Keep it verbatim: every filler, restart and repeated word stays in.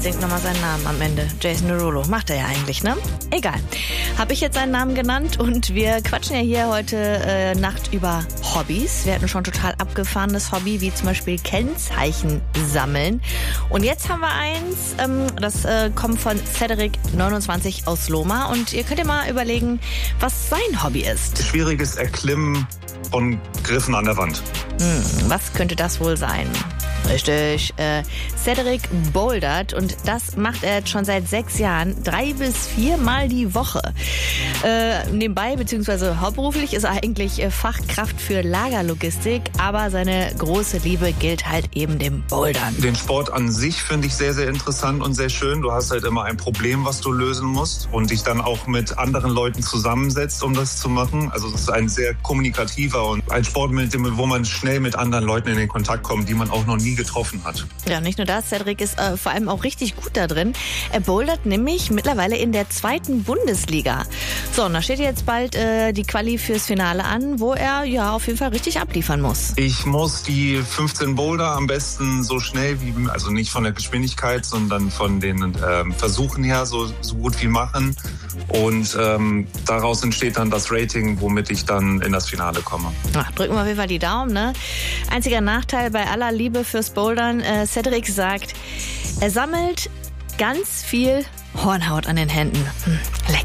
Singt nochmal seinen Namen am Ende. Jason Derulo. Macht er ja eigentlich, ne? Egal. Habe ich jetzt seinen Namen genannt und wir quatschen ja hier heute äh, Nacht über Hobbys. Wir hatten schon total abgefahrenes Hobby, wie zum Beispiel Kennzeichen sammeln. Und jetzt haben wir eins, ähm, das äh, kommt von Cedric neunundzwanzig aus Lohmar. Und ihr könnt ja mal überlegen, was sein Hobby ist. Schwieriges Erklimmen von Griffen an der Wand. Hm, was könnte das wohl sein? Richtig. Äh, Cedric bouldert und das macht er jetzt schon seit sechs Jahren, drei bis viermal die Woche. Äh, nebenbei, beziehungsweise hauptberuflich ist er eigentlich Fachkraft für Lagerlogistik, aber seine große Liebe gilt halt eben dem Bouldern. Den Sport an sich finde ich sehr, sehr interessant und sehr schön. Du hast halt immer ein Problem, was du lösen musst und dich dann auch mit anderen Leuten zusammensetzt, um das zu machen. Also es ist ein sehr kommunikativer und ein Sport, mit dem, wo man schnell mit anderen Leuten in den Kontakt kommt, die man auch noch nie getroffen hat. Ja, nicht nur das, Cedric ist äh, vor allem auch richtig gut da drin. Er bouldert nämlich mittlerweile in der zweiten Bundesliga. So, und da steht jetzt bald äh, die Quali fürs Finale an, wo er ja auf jeden Fall richtig abliefern muss. Ich muss die fünfzehn Boulder am besten so schnell wie, also nicht von der Geschwindigkeit, sondern von den ähm, Versuchen her so, so gut wie machen. Und ähm, daraus entsteht dann das Rating, womit ich dann in das Finale komme. Ach, drücken wir auf jeden Fall die Daumen, ne? Einziger Nachteil bei aller Liebe fürs Bouldern, äh, Cedric sagt, er sammelt ganz viel Hornhaut an den Händen. Hm, lecker.